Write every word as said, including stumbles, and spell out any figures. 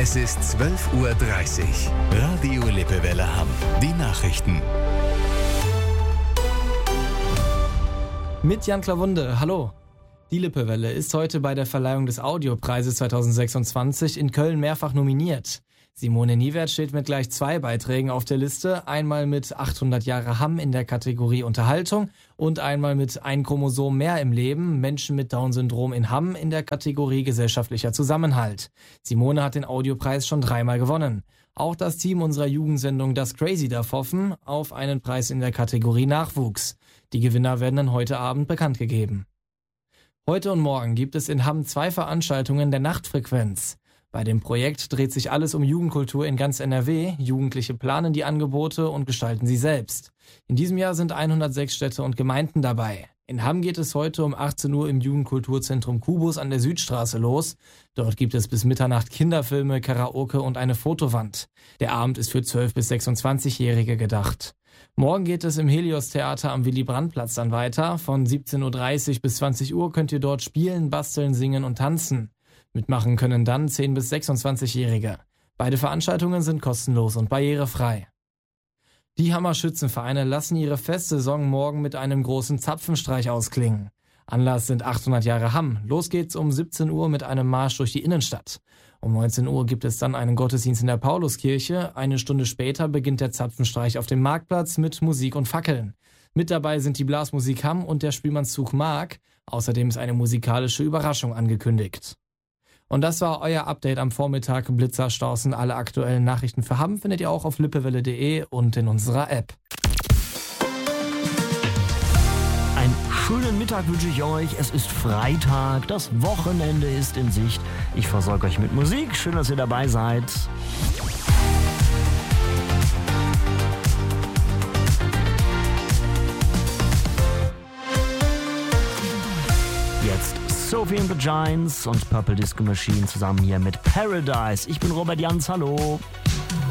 Es ist zwölf Uhr dreißig. Radio Lippewelle Hamm. Die Nachrichten. Mit Jan Klawunde, hallo. Die Lippewelle ist heute bei der Verleihung des Audiopreises zweitausendsechsundzwanzig in Köln mehrfach nominiert. Simone Niewert steht mit gleich zwei Beiträgen auf der Liste, einmal mit achthundert Jahre Hamm in der Kategorie Unterhaltung und einmal mit Ein Chromosom mehr im Leben, Menschen mit Down-Syndrom in Hamm in der Kategorie Gesellschaftlicher Zusammenhalt. Simone hat den Audiopreis schon dreimal gewonnen. Auch das Team unserer Jugendsendung Das Crazy darf hoffen auf einen Preis in der Kategorie Nachwuchs. Die Gewinner werden dann heute Abend bekannt gegeben. Heute und morgen gibt es in Hamm zwei Veranstaltungen der Nachtfrequenz. Bei dem Projekt dreht sich alles um Jugendkultur in ganz N R W. Jugendliche planen die Angebote und gestalten sie selbst. In diesem Jahr sind hundertsechs Städte und Gemeinden dabei. In Hamm geht es heute um achtzehn Uhr im Jugendkulturzentrum Kubus an der Südstraße los. Dort gibt es bis Mitternacht Kinderfilme, Karaoke und eine Fotowand. Der Abend ist für zwölf- bis sechsundzwanzigjährige gedacht. Morgen geht es im Helios-Theater am Willy-Brandt-Platz dann weiter. Von siebzehn Uhr dreißig bis zwanzig Uhr könnt ihr dort spielen, basteln, singen und tanzen. Mitmachen können dann zehn- bis sechsundzwanzigjährige. Beide Veranstaltungen sind kostenlos und barrierefrei. Die Hammer Schützenvereine lassen ihre Festsaison morgen mit einem großen Zapfenstreich ausklingen. Anlass sind achthundert Jahre Hamm. Los geht's um siebzehn Uhr mit einem Marsch durch die Innenstadt. Um neunzehn Uhr gibt es dann einen Gottesdienst in der Pauluskirche. Eine Stunde später beginnt der Zapfenstreich auf dem Marktplatz mit Musik und Fackeln. Mit dabei sind die Blasmusik Hamm und der Spielmannszug Mark. Außerdem ist eine musikalische Überraschung angekündigt. Und das war euer Update am Vormittag. Blitzer, Staußen, alle aktuellen Nachrichten für Hamm findet ihr auch auf lippewelle punkt de und in unserer App. Einen schönen Mittag wünsche ich euch. Es ist Freitag, das Wochenende ist in Sicht. Ich versorge euch mit Musik. Schön, dass ihr dabei seid. Jetzt Sophie and the Giants und Purple Disco Machine zusammen hier mit Paradise. Ich bin Robert Jans, hallo.